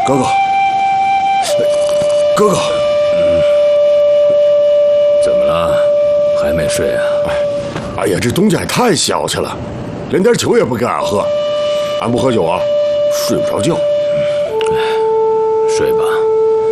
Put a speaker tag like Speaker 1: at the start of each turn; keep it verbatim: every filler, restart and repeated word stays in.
Speaker 1: 哥哥，哥哥，
Speaker 2: 嗯，怎么了？还没睡啊？
Speaker 1: 哎呀，这东家也太小气了，连点酒也不给俺喝。俺不喝酒啊，睡不着觉。
Speaker 2: 睡吧。